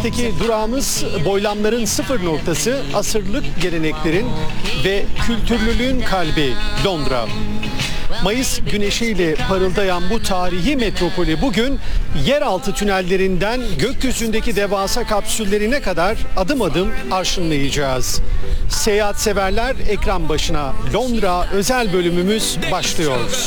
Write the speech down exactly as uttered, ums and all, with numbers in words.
Paris'teki durağımız boylamların sıfır noktası, asırlık geleneklerin ve kültürlülüğün kalbi Londra. Mayıs güneşiyle parıldayan bu tarihi metropoli bugün yeraltı tünellerinden gökyüzündeki devasa kapsüllerine kadar adım adım arşınlayacağız. Seyahat severler ekran başına, Londra özel bölümümüz başlıyor.